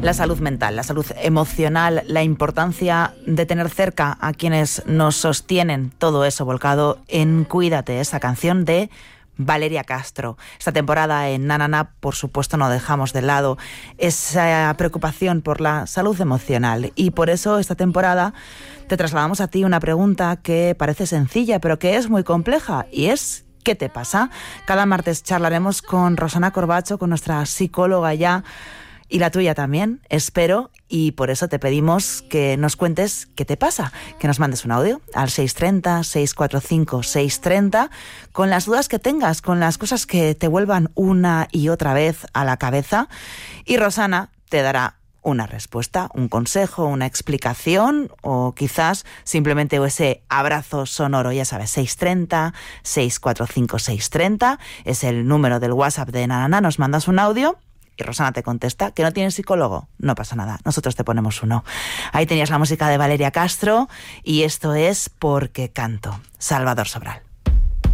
la salud mental, la salud emocional, la importancia de tener cerca a quienes nos sostienen, todo eso volcado en Cuídate, esa canción de Valeria Castro. Esta temporada en Na Na Na, por supuesto, no dejamos de lado esa preocupación por la salud emocional, y por eso esta temporada te trasladamos a ti una pregunta que parece sencilla pero que es muy compleja, y es: ¿qué te pasa? Cada martes charlaremos con Rosana Corbacho, con nuestra psicóloga ya, y la tuya también, espero, y por eso te pedimos que nos cuentes qué te pasa, que nos mandes un audio al 630-645-630 con las dudas que tengas, con las cosas que te vuelvan una y otra vez a la cabeza, y Rosana te dará una respuesta, un consejo, una explicación, o quizás simplemente ese abrazo sonoro. Ya sabes, 630-645-630 es el número del WhatsApp de Na Na Na. Nos mandas un audio y Rosana te contesta. ¿Que no tienes psicólogo? No pasa nada, nosotros te ponemos uno. Ahí tenías la música de Valeria Castro, y esto es Porque Canto, Salvador Sobral.